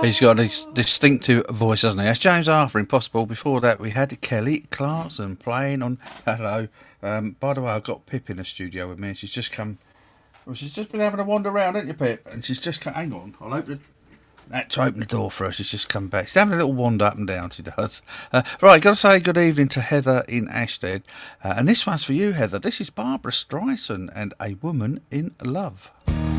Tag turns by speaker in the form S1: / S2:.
S1: He's got a distinctive voice, hasn't he? That's James Arthur, Impossible. Before that, we had Kelly Clarkson playing on Hello. By the way, I've got Pip in the studio with me, and she's just come. Well, she's just been having a wander around, hasn't you, Pip? And she's just come. Hang on, I'll open it. That's to open the door for her. She's just come back. She's having a little wander up and down, she does. Right, got to say good evening to Heather in Ashted. And this one's for you, Heather. This is Barbara Streisand and A Woman in Love.